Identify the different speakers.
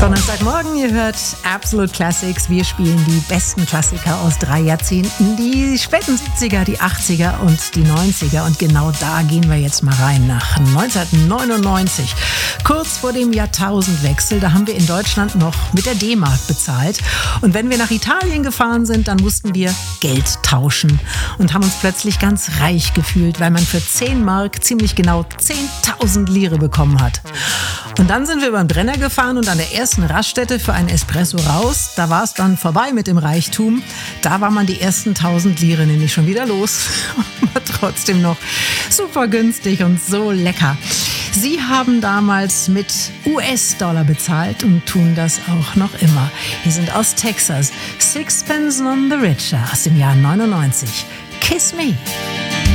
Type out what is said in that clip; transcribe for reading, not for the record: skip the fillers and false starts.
Speaker 1: Donnerstagmorgen, ihr hört Absolute Classics. Wir spielen die besten Klassiker aus 3 Jahrzehnten, die späten 70er, die 80er und die 90er. Und genau da gehen wir jetzt mal rein, nach 1999. Kurz vor dem Jahrtausendwechsel, da haben wir in Deutschland noch mit der D-Mark bezahlt. Und wenn wir nach Italien gefahren sind, dann mussten wir Geld tauschen und haben uns plötzlich ganz reich gefühlt, weil man für 10 Mark ziemlich genau 10.000 Lire bekommen hat. Und dann sind wir über den Brenner gefahren und an der ersten Raststätte für einen Espresso raus. Da war es dann vorbei mit dem Reichtum. Da war man die ersten 1000 Lire nämlich schon wieder los. Aber trotzdem noch super günstig und so lecker. Sie haben damals mit US-Dollar bezahlt und tun das auch noch immer. Wir sind aus Texas. Sixpence None the Richer aus dem Jahr 99. Kiss Me.